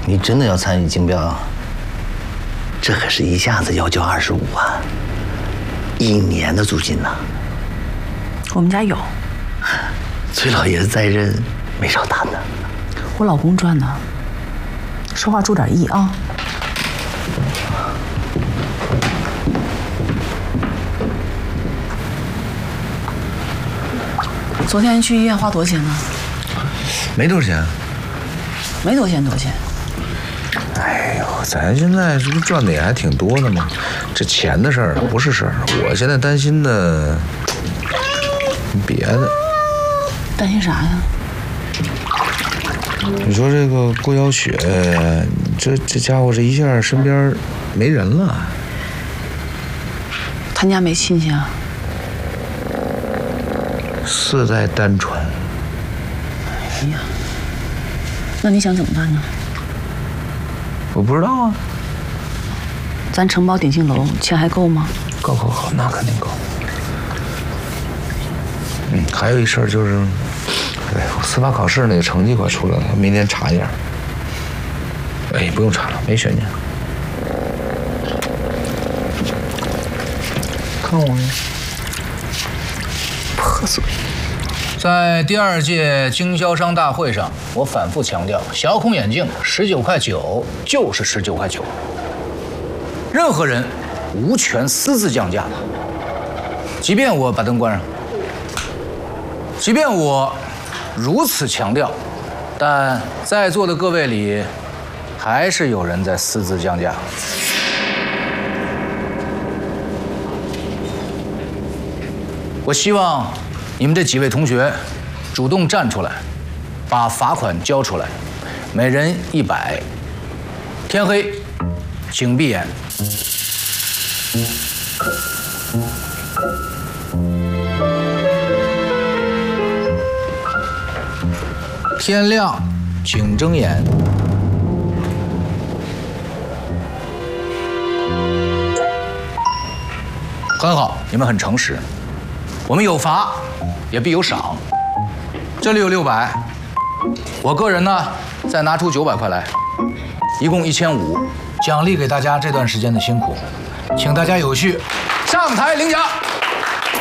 你真的要参与竞标？这可是一下子要交25万，1年的租金呐。 我们家有。 崔老爷子在任没少谈呢。 我老公赚的，说话注点意啊。昨天去医院花多少钱呢？ 没多少钱。 没多少钱，多少钱？ 哎呦，咱现在这不赚的也还挺多的吗？这钱的事儿不是事儿，我现在担心的别的。 担心啥呀？ 你说这个郭小雪，这家伙这一下身边没人了。 他家没亲戚啊 4代单传。 哎呀，那你想怎么办呢？ 我不知道啊。 咱承包鼎庆楼钱还够吗？ 够，那肯定够。还有一事儿就是，我司法考试那个成绩快出来了，明天查一下。哎，不用查了，没悬念。看我呀， 破碎。 在第2届经销商大会上，我反复强调，小孔眼镜19.9块就是19.9块，任何人无权私自降价。即便我把灯关上，即便我如此强调，但在座的各位里，还是有人在私自降价。我希望你们这几位同学主动站出来，把罚款交出来，每人100。天黑，请闭眼。天亮，请睁眼。很好，你们很诚实。我们有罚，也必有赏。这里有600，我个人呢再拿出900块来，一共1500，奖励给大家这段时间的辛苦，请大家有序上台领奖。